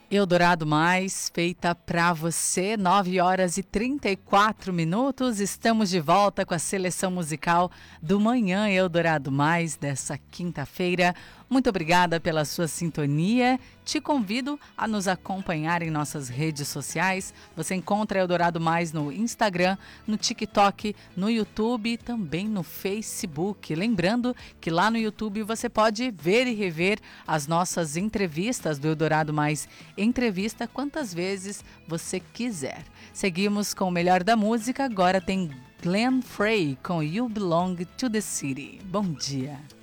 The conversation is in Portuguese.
Eldorado Mais, feita pra você, 9 horas e 34 minutos. Estamos de volta com a seleção musical do Manhã Eldorado Mais dessa quinta-feira. Muito obrigada pela sua sintonia. Te convido a nos acompanhar em nossas redes sociais. Você encontra Eldorado Mais no Instagram, no TikTok, no YouTube e também no Facebook. Lembrando que lá no YouTube você pode ver e rever as nossas entrevistas do Eldorado Mais Entrevista quantas vezes você quiser. Seguimos com o melhor da música. Agora tem Glenn Frey com You Belong to the City. Bom dia.